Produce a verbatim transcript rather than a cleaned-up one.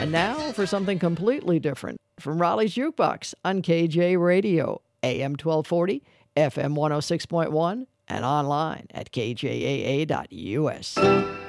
And now for something completely different from Raleigh's Jukebox on K J Radio, A M twelve forty, F M one oh six point one, and online at K J A A dot U S.